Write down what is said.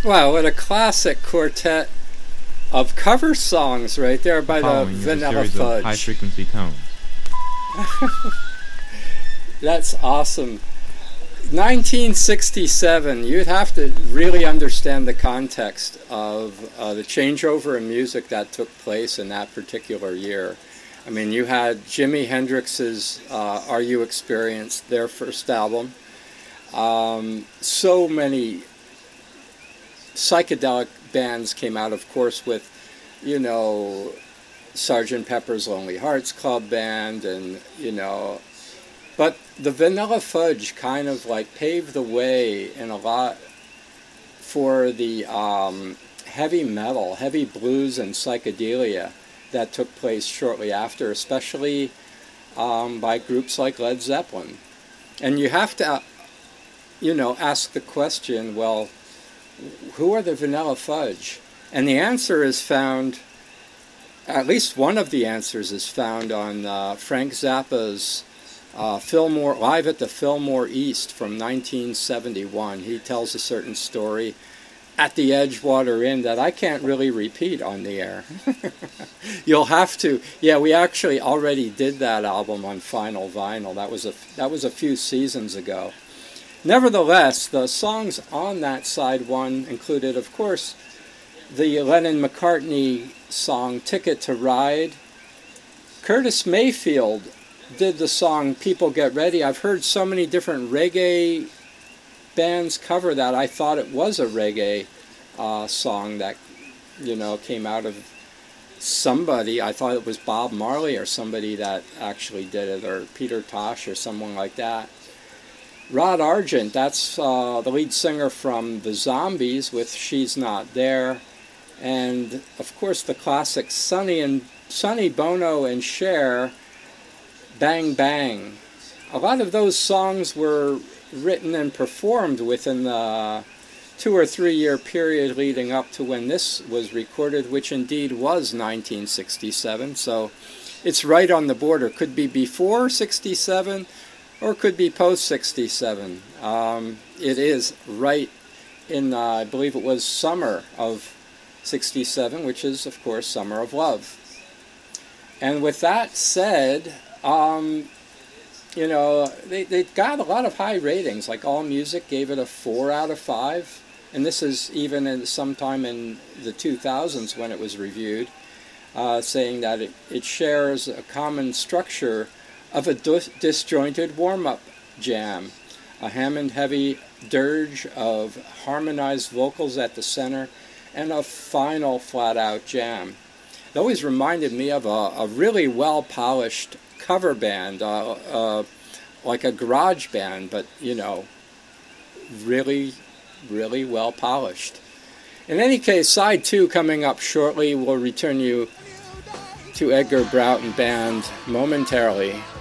Wow, what a classic quartet of cover songs right there by the Vanilla Fudge. High-frequency tones. That's awesome. 1967, you'd have to really understand the context of the changeover in music that took place in that particular year. I mean, you had Jimi Hendrix's Are You Experienced, their first album. So many psychedelic bands came out, of course, with, you know, Sgt. Pepper's Lonely Hearts Club Band, and, you know, but the Vanilla Fudge kind of like paved the way in a lot for the heavy metal, heavy blues and psychedelia that took place shortly after, especially by groups like Led Zeppelin. And you have to, you know, ask the question, well, who are the Vanilla Fudge? And the answer is found, at least one of the answers is found on Frank Zappa's Fillmore, Live at the Fillmore East from 1971. He tells a certain story at the Edgewater Inn that I can't really repeat on the air. You'll have to. Yeah, we actually already did that album on Final Vinyl. That was a few seasons ago. Nevertheless, the songs on that side one included, of course, the Lennon-McCartney song Ticket to Ride. Curtis Mayfield did the song People Get Ready. I've heard so many different reggae bands cover that. I thought it was a reggae song that, you know, came out of somebody. I thought it was Bob Marley or somebody that actually did it, or Peter Tosh or someone like that. Rod Argent, that's the lead singer from The Zombies with She's Not There. And, of course, the classic Sonny Bono and Cher, Bang Bang. A lot of those songs were written and performed within the 2 or 3 year period leading up to when this was recorded, which indeed was 1967. So it's right on the border. Could be before 67 or could be post 67. It is right in, I believe it was summer of 67, which is, of course, Summer of Love. And with that said, you know, they got a lot of high ratings. Like AllMusic gave it a 4 out of 5. And this is even sometime in the 2000s when it was reviewed, saying that it shares a common structure of a disjointed warm-up jam, a Hammond-heavy dirge of harmonized vocals at the center, and a final flat-out jam. It always reminded me of a really well-polished cover band, like a garage band, but, you know, really, really well-polished. In any case, side 2 coming up shortly. We'll return you to Edgar Broughton Band momentarily.